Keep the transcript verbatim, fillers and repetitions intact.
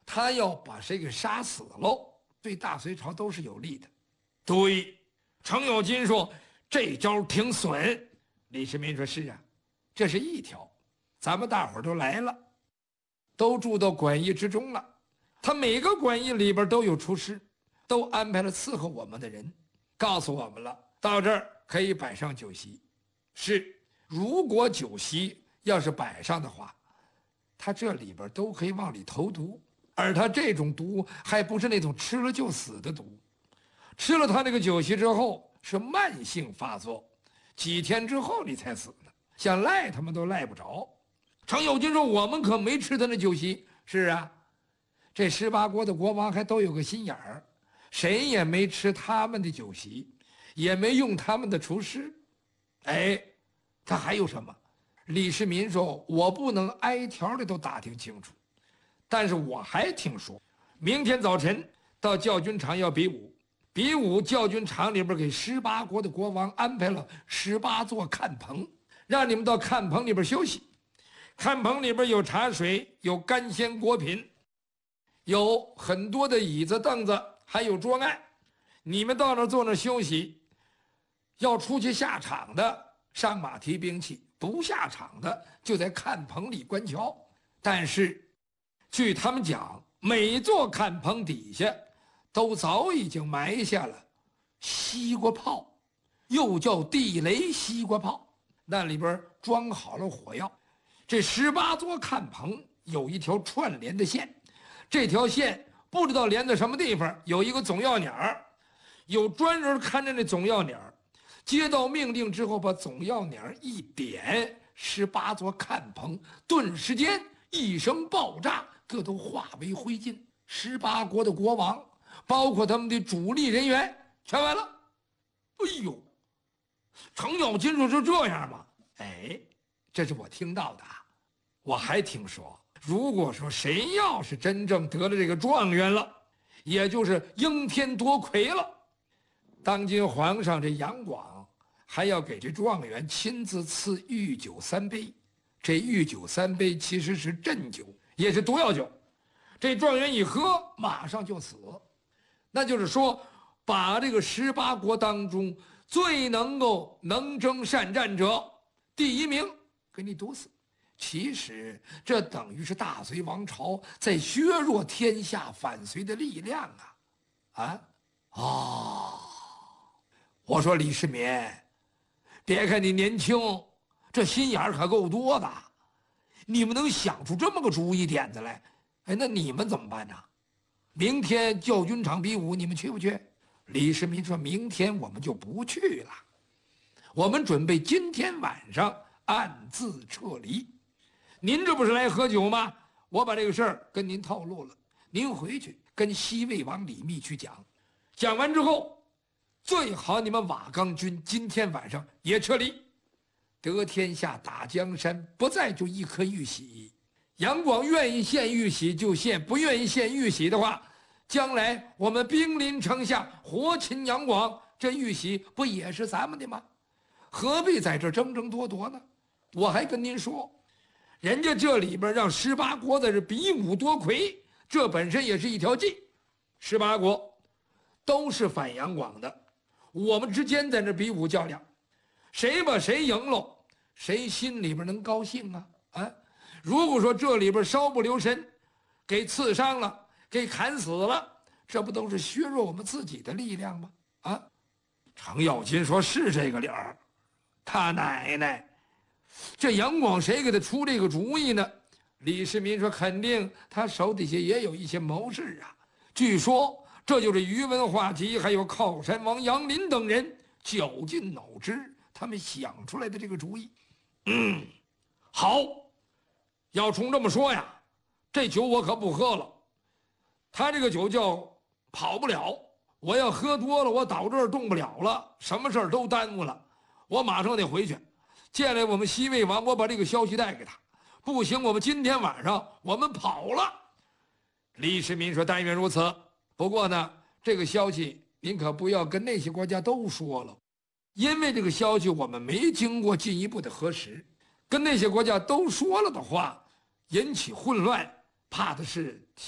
他要把谁给杀死喽，对大隋朝都是有利的。对，程咬金说这招挺损。李世民说是啊，这是一条，咱们大伙儿都来了，都住到馆驿之中了，他每个馆驿里边都有厨师，都安排了伺候我们的人，告诉我们了，到这儿可以摆上酒席。是，如果酒席要是摆上的话，他这里边都可以往里投毒，而他这种毒还不是那种吃了就死的毒，吃了他那个酒席之后是慢性发作，几天之后你才死呢，想赖他们都赖不着。程咬金说我们可没吃他那酒席。是啊，这十八国的国王还都有个心眼儿，谁也没吃他们的酒席，也没用他们的厨师。哎，他还有什么？李世民说我不能挨条的都打听清楚，但是我还听说明天早晨到教军场要比武，比武教军场里边给十八国的国王安排了十八座看棚，让你们到看棚里边休息。看棚里边有茶水，有干鲜果品，有很多的椅子凳子，还有桌案，你们到那坐那休息。要出去下场的上马提兵器，不下场的就在看棚里观瞧。但是据他们讲，每座看棚底下都早已经埋下了西瓜炮，又叫地雷西瓜炮，那里边装好了火药。这十八座看棚有一条串联的线，这条线不知道连在什么地方，有一个总要鸟，有专人看着那总要鸟，接到命令之后把总要鸟一点，十八座看棚顿时间一声爆炸，各都化为灰烬。十八国的国王包括他们的主力人员全完了。哎呦，程咬金说是这样吗？哎，这是我听到的。我还听说，如果说谁要是真正得了这个状元了，也就是应天夺魁了，当今皇上这杨广还要给这状元亲自赐御酒三杯。这御酒三杯其实是鸩酒，也是毒药酒，这状元一喝马上就死。那就是说把这个十八国当中最能够能征善战者第一名给你毒死。其实这等于是大隋王朝在削弱天下反隋的力量啊！啊哦，我说李世民，别看你年轻，这心眼儿可够多的，你们能想出这么个主意点子来？哎，那你们怎么办呢？明天教军场比武，你们去不去？李世民说明天我们就不去了，我们准备今天晚上暗自撤离。您这不是来喝酒吗？我把这个事儿跟您透露了，您回去跟西魏王李密去讲，讲完之后，最好你们瓦岗军今天晚上也撤离。得天下打江山，不再就一颗玉玺。杨广愿意献玉玺就献，不愿意献玉玺的话，将来我们兵临城下，活擒杨广，这玉玺不也是咱们的吗？何必在这争争夺夺呢？我还跟您说，人家这里边让十八国在这比武夺魁，这本身也是一条计。十八国都是反杨广的，我们之间在这比武较量，谁把谁赢了，谁心里边能高兴啊？啊，如果说这里边稍不留神，给刺伤了，给砍死了，这不都是削弱我们自己的力量吗？啊，程咬金说是这个理儿，他奶奶！这杨广谁给他出这个主意呢？李世民说肯定他手底下也有一些谋士啊，据说这就是宇文化及还有靠山王杨林等人绞尽脑汁他们想出来的这个主意。嗯，好，要冲这么说呀，这酒我可不喝了，他这个酒叫跑不了，我要喝多了我倒这儿动不了了，什么事儿都耽误了，我马上得回去见来我们西魏王，我把这个消息带给他。不行，我们今天晚上我们跑了。李世民说但愿如此，不过呢，这个消息您可不要跟那些国家都说了，因为这个消息我们没经过进一步的核实，跟那些国家都说了的话，引起混乱，怕的是